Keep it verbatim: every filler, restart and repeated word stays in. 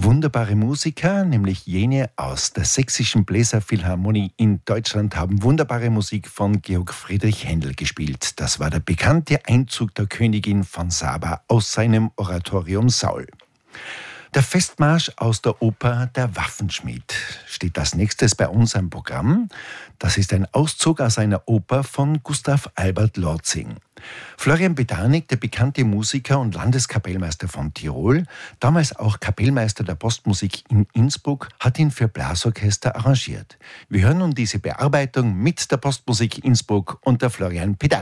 Wunderbare Musiker, nämlich jene aus der Sächsischen Bläserphilharmonie in Deutschland, haben wunderbare Musik von Georg Friedrich Händel gespielt. Das war der bekannte Einzug der Königin von Saba aus seinem Oratorium Saul. Der Festmarsch aus der Oper Der Waffenschmied steht als nächstes bei uns am Programm. Das ist ein Auszug aus einer Oper von Gustav Albert Lorzing. Florian Betanig, der bekannte Musiker und Landeskapellmeister von Tirol, damals auch Kapellmeister der Postmusik in Innsbruck, hat ihn für Blasorchester arrangiert. Wir hören nun diese Bearbeitung mit der Postmusik Innsbruck und der Florian Betanig.